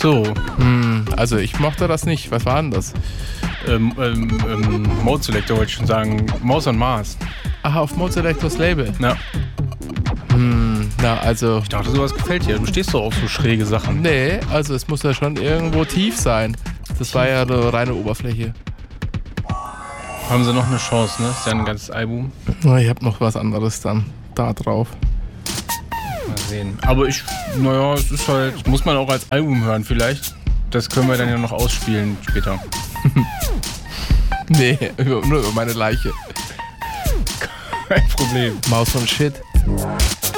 so. Also ich mochte das nicht. Was war denn das? Mode Selector wollte ich schon sagen. Maus und Mars. Aha, auf Mode Selectors Label. Ja. Na, also... Ich dachte, sowas gefällt dir. Du stehst doch auf so schräge Sachen. Nee, also es muss ja schon irgendwo tief sein. Das war ja eine reine Oberfläche. Haben sie noch eine Chance, ne? Ist ja ein ganzes Album. Na, ich hab noch was anderes dann da drauf. Mal sehen. Aber es ist halt... Muss man auch als Album hören vielleicht. Das können wir dann ja noch ausspielen später. Nee, nur über meine Leiche. Kein Problem. Maus und Shit.